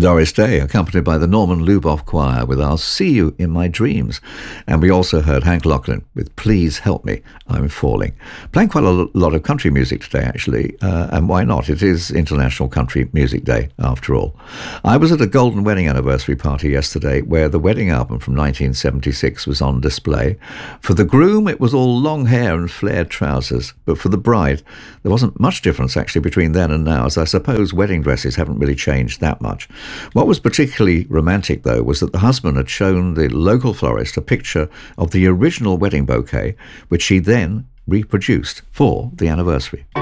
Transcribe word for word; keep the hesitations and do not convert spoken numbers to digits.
Doris Day, accompanied by the Norman Luboff Choir with I'll See You in My Dreams. And we also heard Hank Lachlan with Please Help Me, I'm Falling. Playing quite a lot of country music today, actually, uh, and why not? It is International Country Music Day, after all. I was at a golden wedding anniversary party yesterday where the wedding album from nineteen seventy-six was on display. For the groom, it was all long hair and flared trousers, but for the bride, there wasn't much difference, actually, between then and now, as I suppose wedding dresses haven't really changed that much. What was particularly romantic, though, was that the husband had shown the local florist a picture of the original wedding bouquet, which she then reproduced for the anniversary.